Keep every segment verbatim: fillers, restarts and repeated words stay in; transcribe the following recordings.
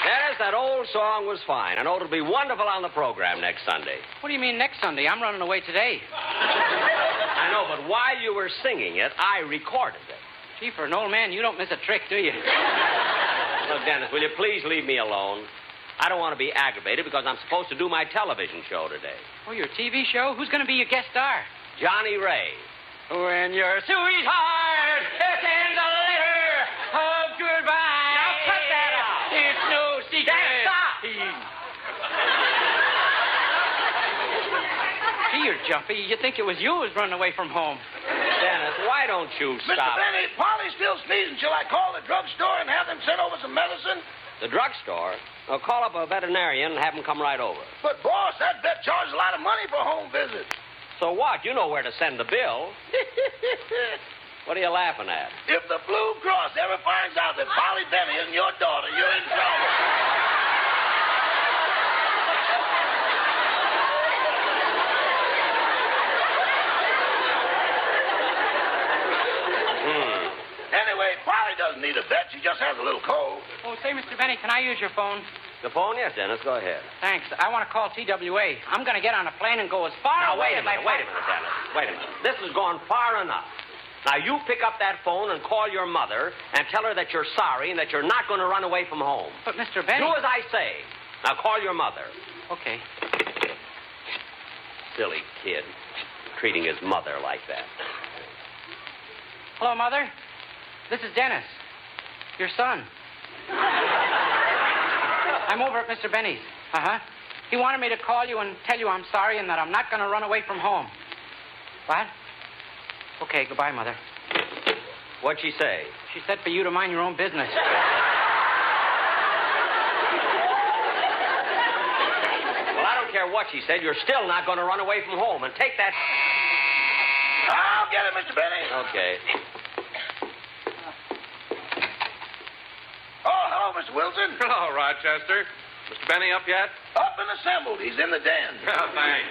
Dennis, that old song was fine. I know it'll be wonderful on the program next Sunday. What do you mean next Sunday? I'm running away today. I know, but while you were singing it, I recorded it. Gee, for an old man, you don't miss a trick, do you? Look, Dennis, will you please leave me alone? I don't want to be aggravated because I'm supposed to do my television show today. Oh, your T V show? Who's going to be your guest star? Johnny Ray. When your sweetheart sends a letter of goodbye. Now cut that out. It's no secret. Dennis, stop. Gee, you're jumpy. You think it was you who was running away from home. Dennis, why don't you Mister stop? Benny, Polly's still sneezing. Shall I call the drugstore and have them send over some medicine? The drugstore? Well, call up a veterinarian and have him come right over. But, boss, that vet charges a lot of money for home visits. So what? You know where to send the bill. What are you laughing at? If the Blue Cross ever finds out that Polly Benny isn't your daughter, you're in trouble. Hmm. Anyway, Polly doesn't need a vet. She just has a little cold. Oh, say, Mister Benny, can I use your phone? The phone? Yes, Dennis, go ahead. Thanks. I want to call T W A. I'm going to get on a plane and go as far Now, away wait a as I minute, wait a minute, Dennis. Wait a minute. This has gone far enough. Now, you pick up that phone and call your mother and tell her that you're sorry and that you're not going to run away from home. But, Mister Benny... Do as I say. Now, call your mother. Okay. Silly kid. Treating his mother like that. Hello, Mother. This is Dennis, your son. I'm over at Mister Benny's. Uh-huh. He wanted me to call you and tell you I'm sorry and that I'm not going to run away from home. What? Okay, goodbye, Mother. What'd she say? She said for you to mind your own business. Well, I don't care what she said. You're still not going to run away from home. And take that... I'll get it, Mister Benny. Okay. Oh, hello, Mister Wilson. Hello, Rochester. Mister Benny up yet? Up and assembled. He's in the den. Oh, thanks.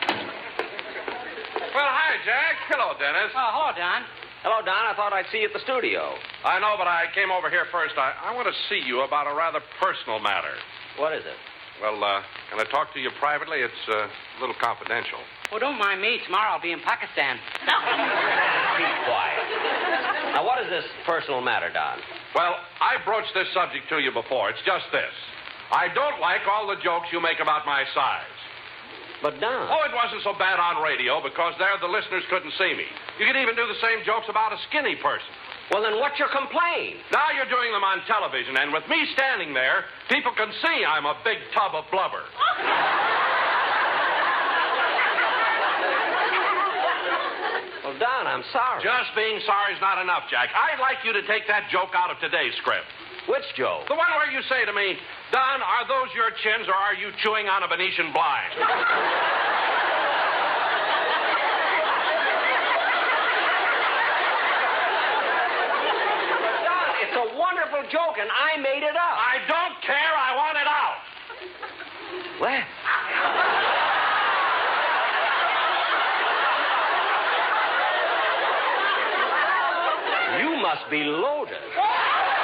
Well, hi, Jack. Hello, Dennis. Oh, hello, Don. Hello, Don. I thought I'd see you at the studio. I know, but I came over here first. I, I want to see you about a rather personal matter. What is it? Well, uh, can I talk to you privately? It's uh, a little confidential. Well, don't mind me. Tomorrow I'll be in Pakistan. Be quiet. Now, what is this personal matter, Don? Well, I broached this subject to you before. It's just this. I don't like all the jokes you make about my size. But, Don... Oh, it wasn't so bad on radio because there the listeners couldn't see me. You could even do the same jokes about a skinny person. Well, then what's your complaint? Now you're doing them on television, and with me standing there, people can see I'm a big tub of blubber. Well, Don, I'm sorry. Just being sorry is not enough, Jack. I'd like you to take that joke out of today's script. Which joke? The one where you say to me, Don, are those your chins or are you chewing on a Venetian blind? Don, it's a wonderful joke, and I made it up. I don't care. I want it out. What? You must be loaded.